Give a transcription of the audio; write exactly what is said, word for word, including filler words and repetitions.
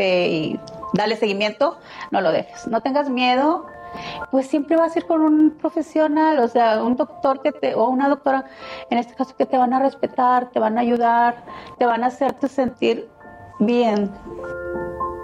este, y darle seguimiento, no lo dejes. No tengas miedo, pues siempre vas a ir con un profesional, o sea, un doctor que te, o una doctora, en este caso, que te van a respetar, te van a ayudar, te van a hacerte sentir bien.